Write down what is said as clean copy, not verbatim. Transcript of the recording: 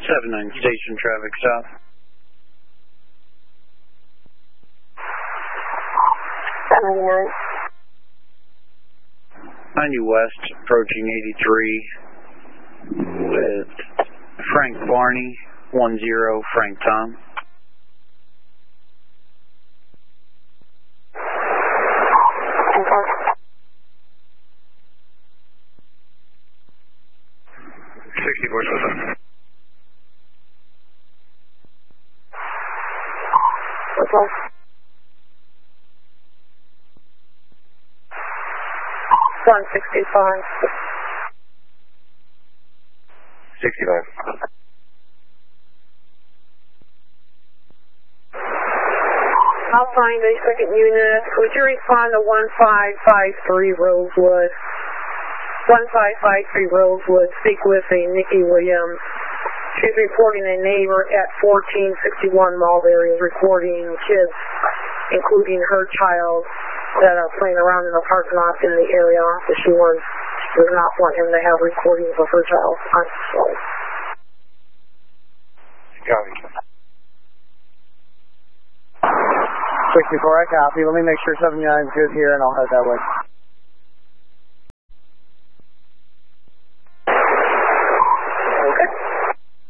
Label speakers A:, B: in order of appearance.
A: 79 station traffic south.
B: 79.
A: 90 west, approaching 83 with Frank Barney, 10 Frank Tom.
B: Okay.
A: 64 Swift.
B: Okay. 165.
A: 65.
B: I'll find a second unit. Would you respond to 1553 Rosewood? 1553 Rosewood. Speak with a Nikki Williams. She's reporting a neighbor at 1461 Mulberry is recording kids, including her child, that are playing around in the parking lot in the area. So she does not want him to have recordings of her child on his phone.
A: Copy.
C: 64, I copy. Let me make sure 79 is good here, and I'll head that way.